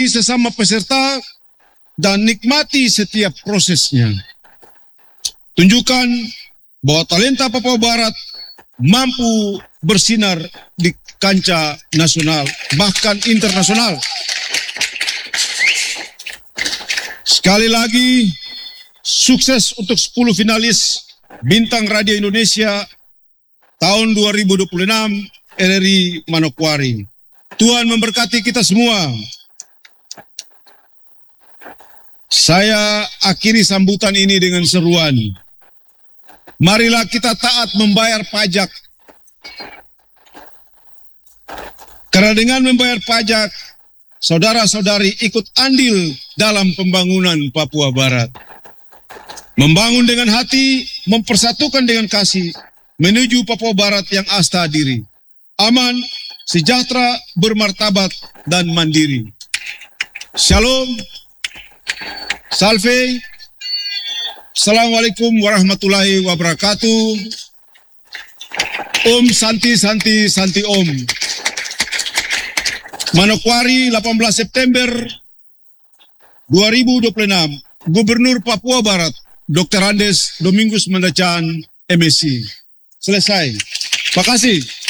mengasihi sesama peserta, dan nikmati setiap prosesnya. Tunjukkan bahwa talenta Papua Barat mampu bersinar di kancah nasional, bahkan internasional. Sekali lagi, sukses untuk 10 finalis Bintang Radio Indonesia tahun 2026 RRI Manokwari. Tuhan memberkati kita semua. Saya akhiri sambutan ini dengan seruan. Marilah kita taat membayar pajak. Karena dengan membayar pajak, saudara-saudari ikut andil dalam pembangunan Papua Barat. Membangun dengan hati, mempersatukan dengan kasih, menuju Papua Barat yang asta diri. Aman, sejahtera, bermartabat, dan mandiri. Shalom. Salve. Assalamualaikum warahmatullahi wabarakatuh. Om Santi Santi Santi Om. Manokwari 18 September 2026. Gubernur Papua Barat Dr. Andes Domingus Mandacan MSc. Selesai. Terima kasih.